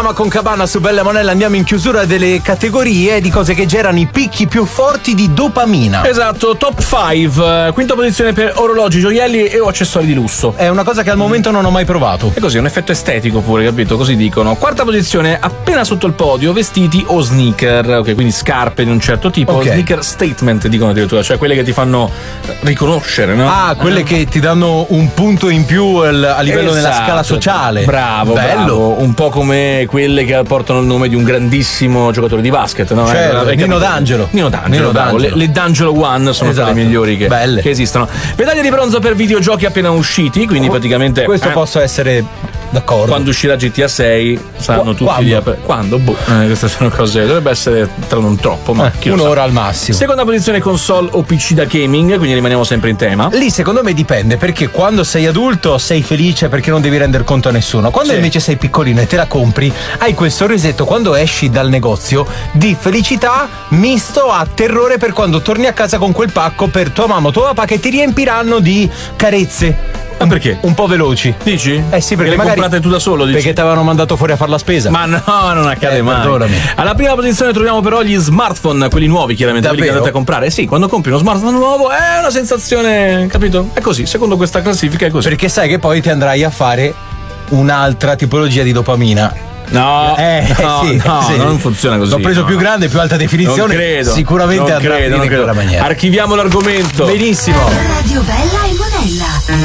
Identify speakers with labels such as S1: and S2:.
S1: Dama con Cabana su Bella Monella. Andiamo in chiusura delle categorie di cose che generano i picchi più forti di dopamina.
S2: Esatto, top 5. Quinta posizione per orologi, gioielli e o accessori di lusso.
S1: È una cosa che al momento non ho mai provato.
S2: E così, è un effetto estetico pure, capito? Così dicono. Quarta posizione, appena sotto il podio, vestiti o sneaker. Ok, quindi scarpe di un certo tipo.
S1: Ok.
S2: Sneaker statement, dicono addirittura. Cioè quelle che ti fanno riconoscere, no?
S1: Ah, quelle che ti danno un punto in più a livello della
S2: Esatto.
S1: scala sociale.
S2: Bravo,
S1: bello.
S2: bravo. Un po' come quelle che portano il nome di un grandissimo giocatore di basket, no?
S1: Certo,
S2: Hai
S1: Nino
S2: capito?
S1: D'Angelo.
S2: Nino D'Angelo, bravo.
S1: D'Angelo.
S2: Le D'Angelo One sono
S1: Esatto.
S2: quelle migliori che
S1: Belle.
S2: esistono. Medaglia di bronzo per videogiochi appena usciti, quindi praticamente
S1: Questo posso essere d'accordo.
S2: quando uscirà GTA 6 saranno tutti
S1: Quando?
S2: lì quando? Boh, queste sono cose. Dovrebbe essere tra non troppo, ma chi lo sa.
S1: Un'ora al massimo.
S2: Seconda posizione console o PC da gaming, quindi rimaniamo sempre in tema.
S1: Lì secondo me dipende, perché quando sei adulto sei felice perché non devi render conto a nessuno. Quando
S2: Sì.
S1: invece sei piccolino e te la compri, hai quel sorrisetto quando esci dal negozio di felicità misto a terrore per quando torni a casa con quel pacco per tua mamma o tuo papà che ti riempiranno di carezze.
S2: Ma perché?
S1: Un po' veloci.
S2: Dici?
S1: Eh sì,
S2: Che
S1: perché
S2: le
S1: magari
S2: comprate tu da solo, dici?
S1: perché ti avevano mandato fuori a fare la spesa.
S2: Ma no, non accade mai.
S1: Perdonami.
S2: Alla prima posizione troviamo però gli smartphone, quelli nuovi chiaramente, quelli che
S1: Davvero?
S2: andate a comprare. Sì, quando compri uno smartphone nuovo è una sensazione, capito? È così, secondo questa classifica è così.
S1: Perché sai che poi ti andrai a fare un'altra tipologia di dopamina.
S2: No,
S1: sì, sì.
S2: non funziona così.
S1: L'ho preso
S2: no.
S1: più grande, più alta definizione.
S2: Non credo.
S1: Sicuramente
S2: non
S1: andrà
S2: credo,
S1: a finire
S2: non
S1: in
S2: credo.
S1: quella maniera.
S2: Archiviamo l'argomento.
S1: Benissimo.
S3: Radio Bella e Monella.